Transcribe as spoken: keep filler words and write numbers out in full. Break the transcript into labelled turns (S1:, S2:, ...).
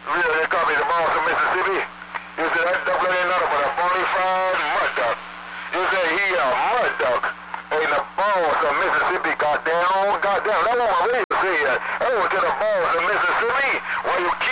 S1: Real, they call me the boss of Mississippi. You said that duck ain't nothing but a bonafide mud duck. You said he a mud duck. Ain't the boss of Mississippi, goddamn, goddamn. That wasn't what you said. That was to the boss of Mississippi. Why you